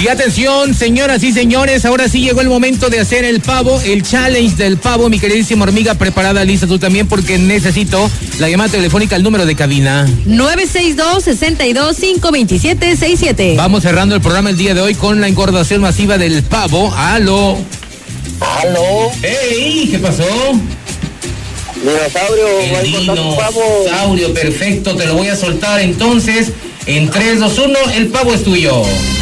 Y atención, señoras y señores, ahora sí llegó el momento de hacer el pavo, el challenge del pavo, mi queridísima hormiga, preparada, lista tú también, porque necesito la llamada telefónica al número de cabina. 962-625-2767. Vamos cerrando el programa el día de hoy con la engordación masiva del pavo. ¡Aló! ¿Aló? ¡Ey! ¿Qué pasó? Dinosaurio, El voy a contar un pavo. dinosaurio, perfecto, te lo voy a soltar entonces. En 3, 2, 1, el pavo es tuyo.